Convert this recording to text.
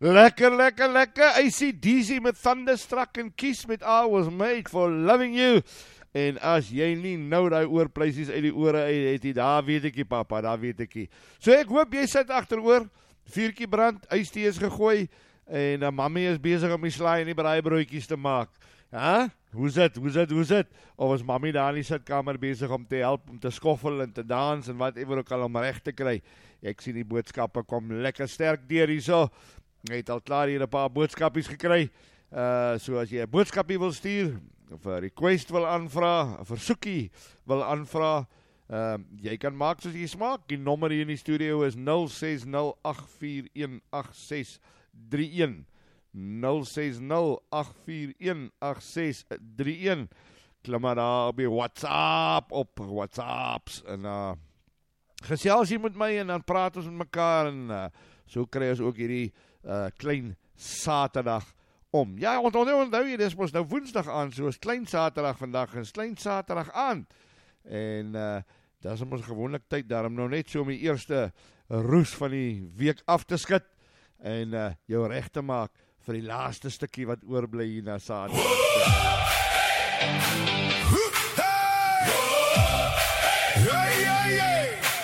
Lekker, AC/DC met Thunderstruck en Kiss met I Was Made For Loving You. En as jy nie nou die oorpleisies uit die ore het, daar weet ek nie, papa, daar weet ek nie. So ek hoop jy sit agteroor, vuurtjie brand, ystee is gegooi, en mammy is bezig om die slaai en die braaibroodjies te maak. Ja? Hoe's dit? Of is mammy daar in die sitkamer bezig om te help, om te skoffel en te dans en whatever ook al om recht te kry. Ek sien die boodskappe kom lekker sterk deur hierso. Jy het al klaar hier 'n paar boodskapies gekry. So as jy 'n boodskapie wil stuur, of 'n request wil aanvra, 'n versoekie wil aanvra, jy kan maak soos jy smaak. Die nommer hier in die studio is 0608418631. 0608418631. Klim maar daar op die WhatsApp op WhatsApps en gesels jy met my en dan praat ons met mekaar en so kry ons ook hierdie klein Saterdag om. Ja, onthou jy, dis mos nou Woensdag aan, so is klein Saterdag vandag, is klein Saterdag aan. En dit is ons gewoonlik tyd daarom nou net so om die eerste roes van die week af te skud en jou reg te maak vir die laaste stukkie wat oorbly hier na Saterdag. Hey!